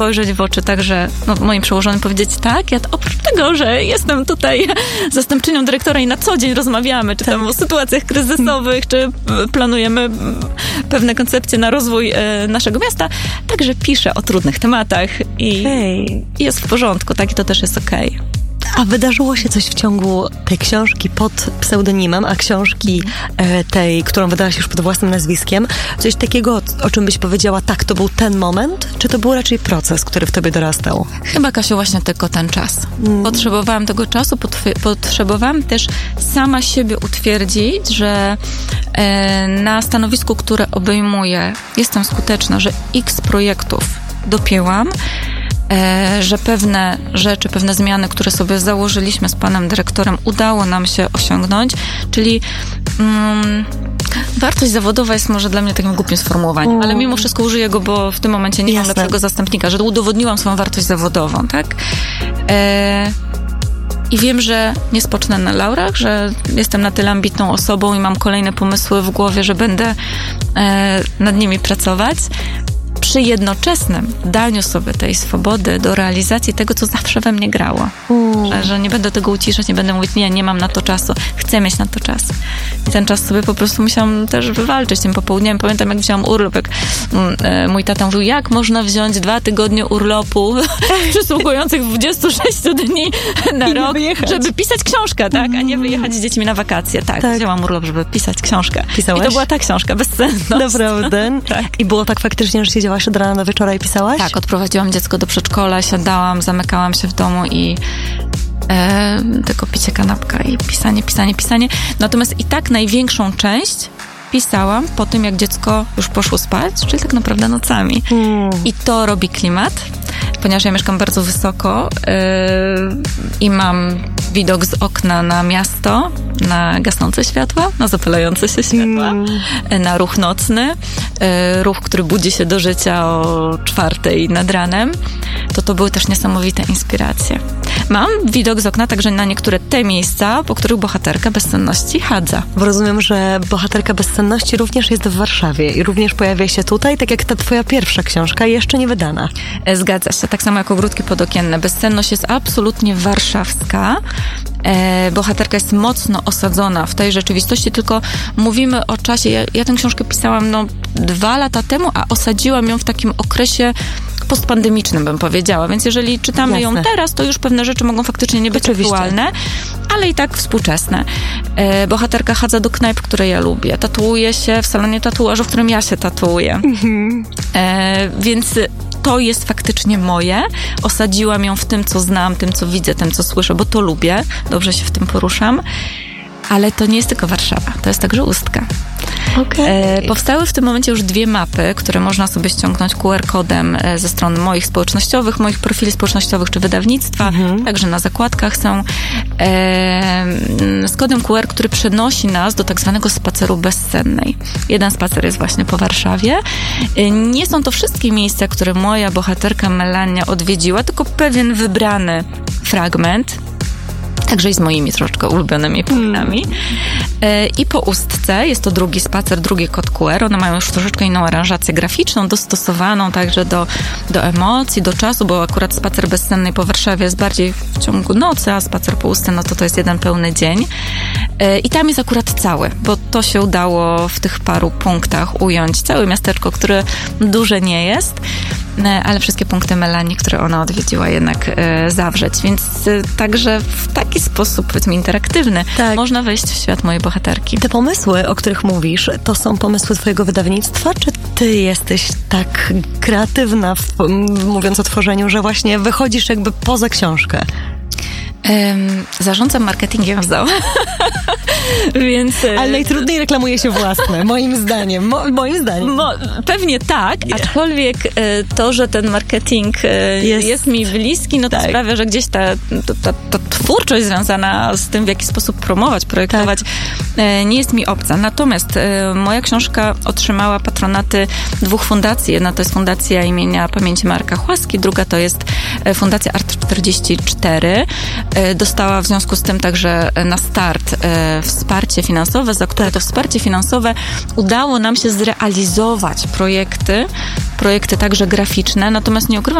spojrzeć w oczy także moim przełożonym, powiedzieć tak, ja oprócz tego, że jestem tutaj zastępczynią dyrektora i na co dzień rozmawiamy, czy tam o sytuacjach kryzysowych, czy planujemy pewne koncepcje na rozwój naszego miasta, także piszę o trudnych tematach i jest w porządku, tak, i to też jest okej. A wydarzyło się coś w ciągu tej książki pod pseudonimem, a książki tej, którą wydałaś już pod własnym nazwiskiem, coś takiego, o czym byś powiedziała, tak, to był ten moment, czy to był raczej proces, który w tobie dorastał? Chyba, Kasiu, właśnie tylko ten czas. Potrzebowałam tego czasu, potrzebowałam też sama siebie utwierdzić, że na stanowisku, które obejmuję, jestem skuteczna, że x projektów dopięłam, że pewne rzeczy, pewne zmiany, które sobie założyliśmy z panem dyrektorem, udało nam się osiągnąć, czyli wartość zawodowa jest może dla mnie takim głupim sformułowaniem, ale mimo wszystko użyję go, bo w tym momencie nie mam lepszego zastępnika, że udowodniłam swoją wartość zawodową, tak? I wiem, że nie spocznę na laurach, że jestem na tyle ambitną osobą i mam kolejne pomysły w głowie, że będę nad nimi pracować, przy jednoczesnym daniu sobie tej swobody do realizacji tego, co zawsze we mnie grało. Że nie będę tego uciszać, nie będę mówić, nie mam na to czasu, chcę mieć na to czas. I ten czas sobie po prostu musiałam też wywalczyć tym popołudniem. Pamiętam, jak wziąłam urlop, jak mój tata mówił, jak można wziąć 2 tygodnie urlopu przysługujących 26 dni na rok, żeby pisać książkę, tak? A nie wyjechać z dziećmi na wakacje. Tak, wzięłam urlop, żeby pisać książkę. Pisałaś? I to była ta książka, Bezsenność. Naprawdę? Tak. I było tak faktycznie, że siedziałaś od rana do wieczora i pisałaś? Tak, odprowadziłam dziecko do przedszkola, siadałam, zamykałam się w domu i tylko picie kanapka i pisanie. Natomiast i tak największą część pisałam po tym, jak dziecko już poszło spać, czyli tak naprawdę nocami. I to robi klimat, ponieważ ja mieszkam bardzo wysoko i mam widok z okna na miasto, na gasnące światła, na zapalające się światła, na ruch nocny, ruch, który budzi się do życia o 4:00 nad ranem, to były też niesamowite inspiracje. Mam widok z okna także na niektóre te miejsca, po których bohaterka Bezsenności chadza. Bo rozumiem, że bohaterka Bezsenności również jest w Warszawie i również pojawia się tutaj, tak jak ta twoja pierwsza książka, jeszcze nie wydana. Zgadza się, tak samo jak Ogródki podokienne. Bezsenność jest absolutnie warszawska. Bohaterka jest mocno osadzona w tej rzeczywistości, tylko mówimy o czasie, ja tę książkę pisałam 2 lata temu, a osadziłam ją w takim okresie postpandemicznym, bym powiedziała, więc jeżeli czytamy ją teraz, to już pewne rzeczy mogą faktycznie nie być aktualne, ale i tak współczesne. Bohaterka chadza do knajp, które ja lubię, tatuuje się w salonie tatuażu, w którym ja się tatuuję. Więc to jest faktycznie moje. Osadziłam ją w tym, co znam, tym, co widzę, tym, co słyszę, bo to lubię. Dobrze się w tym poruszam. Ale to nie jest tylko Warszawa, to jest także Ustka. Powstały w tym momencie już 2 mapy, które można sobie ściągnąć QR-kodem ze stron moich społecznościowych, moich profili społecznościowych czy wydawnictwa. Także na zakładkach są z kodem QR, który przenosi nas do tak zwanego spaceru bezsennej. Jeden spacer jest właśnie po Warszawie. Nie są to wszystkie miejsca, które moja bohaterka Melania odwiedziła, tylko pewien wybrany fragment. Także i z moimi troszeczkę ulubionymi punktami. I po Ustce jest to drugi spacer, drugi kod QR. One mają już troszeczkę inną aranżację graficzną, dostosowaną także do emocji, do czasu, bo akurat spacer bezsenny po Warszawie jest bardziej w ciągu nocy, a spacer po Ustce, to jest jeden pełny dzień. I tam jest akurat cały, bo to się udało w tych paru punktach ująć. Całe miasteczko, które duże nie jest, ale wszystkie punkty Melanii, które ona odwiedziła, jednak zawrzeć. Więc także w taki sposób, powiedzmy, interaktywny można wejść w świat mojej bohaterki. Te pomysły, o których mówisz, to są pomysły twojego wydawnictwa, czy ty jesteś tak kreatywna, mówiąc o tworzeniu, że właśnie wychodzisz jakby poza książkę? Zarządzam marketingiem w ZOO. Więc, ale najtrudniej reklamuje się własne, moim zdaniem. Pewnie tak, aczkolwiek to, że ten marketing jest mi bliski, to sprawia, że gdzieś ta twórczość związana z tym, w jaki sposób promować, projektować, nie jest mi obca. Natomiast moja książka otrzymała patronaty 2 fundacji. Jedna to jest Fundacja imienia Pamięci Marka Chłaski, druga to jest Fundacja Art44. Dostała w związku z tym także na start wsparcie finansowe, za które to wsparcie finansowe udało nam się zrealizować projekty także graficzne, natomiast nie ukrywam,